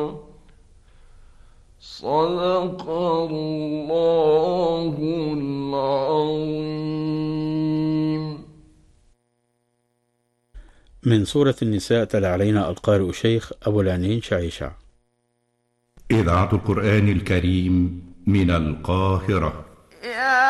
صدق الله العظيم. من سورة النساء تلا علينا القارئ الشيخ أبو العنين شعيشع. إذاعة القرآن الكريم من القاهرة.